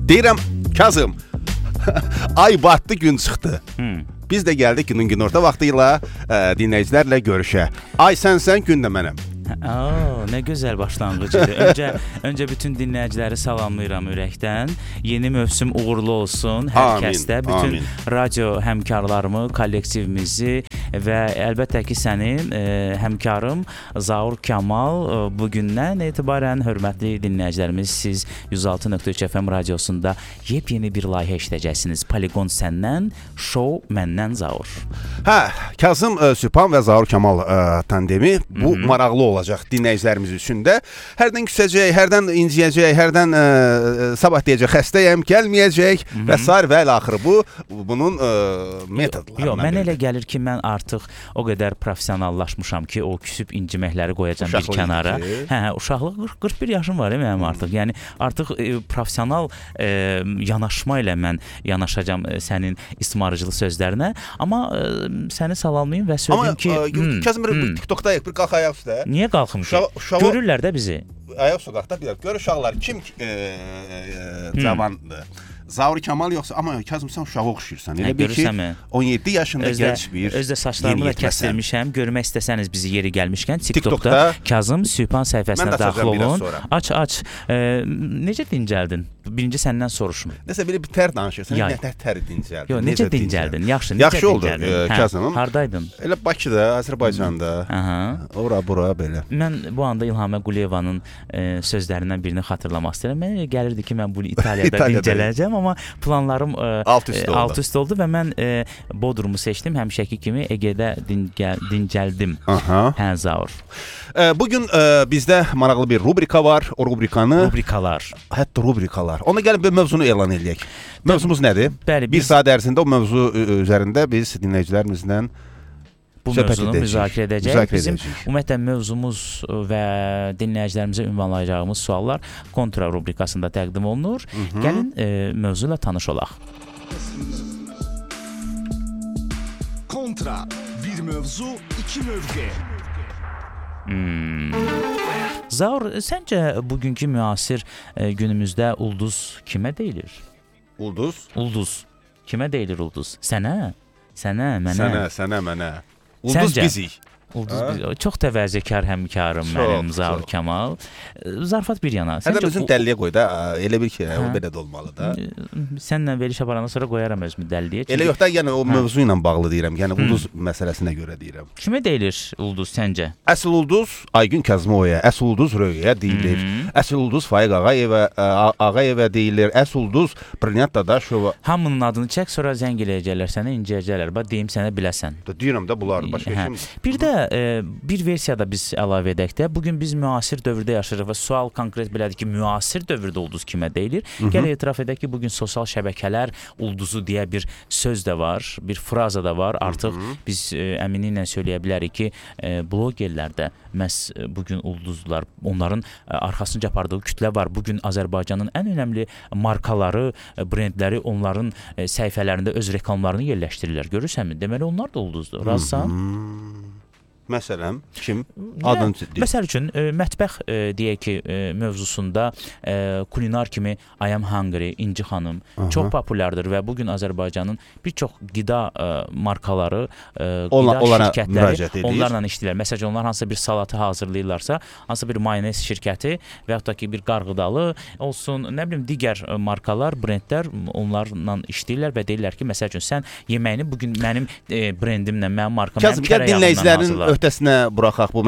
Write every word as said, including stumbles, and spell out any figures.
Deyirəm, Kazım, ay batdı, gün çıxdı. Hmm. Biz də gəldik günün günorta vaxtı ilə ə, dinləyicilərlə görüşə. Ay sənsən, gün də mənəm. Oo, nə gözəl başlanğıcıdır. Öncə öncə bütün dinləyiciləri salamlayıram ürəkdən. Yeni mövsüm uğurlu olsun hər kəsdə, bütün amin. Radio həmkarlarımı, kollektivimizi və əlbəttə ki sənin e, həmkarım Zaur Kamal e, bugündən etibarən hörmətli dinləyicilərimiz siz yüz altı nöqtə üç F M radiosunda yepyeni bir layihə işləyəcəksiniz. Poligon səndən, show məndən Zaur. Hə, Kazım ə, Sübhan və Zaur Kamal ə, tandemi bu Hı-hı. maraqlı olacaq. Dinləyicilərimiz üçün də hərdən küsəcək, hərdən inciyəcək, hərdən ə, sabah deyəcək xəstəyəm, gəlməyəcək Hı -hı. və sair və əl-axırı bu bunun ə, metodlarından. Yox, mənə elə gəlir ki, mən artıq o qədər professionallaşmışam ki, o küsüb inciməkləri qoyacam uşaqlıq bir kənara. Hə, hə, uşaqlıq qırx bir yaşım var mənim artıq. Yəni artıq e, professional e, yanaşma ilə mən yanaşacam e, sənin ismarıcılı sözlərinə, amma e, səni salamlayım və söyləyim ki, amma Kazım bir TikTokda bir qalx ayaq üstə. Niyə qalxım ki? Uşağı... Görürlər də bizi. Ayaq sokaqda bir dəfə gör uşaqlar kim e, e, cavandır. Zaur Kamal yoxsa, amma Kazım sən uşağa oxşuyursan. Elə bil ki on yeddi yaşında gənc bir. Özdə saçlarımı da kəsdirmişəm. Görmək istəsəniz bizi yeri gəlmişkən TikTokda Kazım Sübhan səhifəsinə daxil olun. Aç aç. E, necə dincəldin? Birinci səndən soruşum. Nəsə belə bir tər danışırsan. Nə tər təri dincəldin? Yox, necə dincəldin? Yaxşı, necə Yaxşı oldu Kazımım. Hardaydın? Elə Bakıda, Azərbaycanda. Aha. Ora bura belə. Mən bu anda İlhamə Quliyevanın e, sözlərindən birini xatırlamaq istəyirəm. Mənə gəlirdi ki, mən bunu İtaliyada dincələcəm, amma planlarım e, alt üst oldu. Alt üst oldu və mən e, Bodrumu seçdim. Həmişəki kimi Egedə dincəl, dincəldim. Aha. Hə, Zaur. E, bugün e, bizdə maraqlı bir rubrika var. O rubrikanı Rubrikalar. Hətta rubrikalar. Ona gəlib bir mövzunu elan edək. Mövzumuz nədir? Bəli, bir biz... saat ərzində o mövzu üzərində biz dinləyicilərimizlə bu mövzunu müzakirə edəcəyik. Bizim ümumiyyətlə mövzumuz və dinləyicilərimizə ünvanlayacağımız suallar kontra rubrikasında təqdim olunur. Hı -hı. Gəlin e, mövzu ilə tanış olaq. Kontra, bir mövzu, iki mövqe. Hmm. Zaur, səncə bugünkü müasir e, günümüzdə ulduz kimə deyilir? Ulduz? Ulduz. Kimə deyilir ulduz? Sənə? Sənə, mənə? Sənə, sənə, mənə. Ulduz Səncə? bizik. Ulduz bizik. Çox təvəzzəkar həmkarım mənim Zaur Kamal. Zarafat bir yana. Hətta özün dəlliyə qoy da, elə bir ki, o belə də olmalı da. Sənlə veriş aparandan sonra qoyaram özümü dəlliyə. Elə yox da, yəni o mövzu ilə bağlı deyirəm. Yəni ulduz məsələsinə görə deyirəm. Kimə deyilir ulduz səncə? Əsl ulduz Aygün Kazımovaya, əsl ulduz Röyəyə deyilir. Əsl ulduz Faiq Ağayevə, Ağayevə deyilir. Əsl ulduz Brilliant Dadaşova. Hamının adını çək, sonra zəng eləyəcəklər sənə, incəyəcəklər. Bax deyim sənə biləsən. Deyirəm də bunlar başqa kim? Bir də e, bir versiyada biz əlavə edək də. Bugün biz müasir dövrdə yaşayırıq və sual konkret belədir ki, müasir dövrdə ulduz kimə deyilir? Gəl etiraf edək ki, bugün sosial şəbəkələr ulduzu deyə bir söz də var, bir fraza da var. Artıq Hı -hı. biz e, əminliklə söyləyə bilərik ki, e, blogerlərdə məhz e, bugün ulduzlar, onların e, arxasınca apardığı kütlə var. Bugün Azərbaycanın ən önəmli markaları, e, brendləri onların e, səhifələrində öz reklamlarını yerləşdirirlər. Görürsənmi? Deməli onlar da ulduzdur. Razısan? Məsələn, kim? Adını deyək. Məsəl üçün, e, mətbəx e, deyək ki, e, mövzusunda e, kulinar kimi I am hungry, İnci xanım Aha. çox populyardır və bugün Azərbaycanın bir çox qida e, markaları, e, Ola, qida şirkətləri onlarla işləyirlər. Məsələn, onlar hansısa bir salatı hazırlayırlarsa, hansısa bir mayonez şirkəti və yaxud da ki, bir qarğıdalı olsun, nə bilim, digər markalar, brendlər onlarla işləyirlər və deyirlər ki, məsəl üçün, sən yeməyini bugün mənim e, brendimlə, mənim markam, mənim kərə yağımla hazırlar. Öhdəsinə buraxaq bu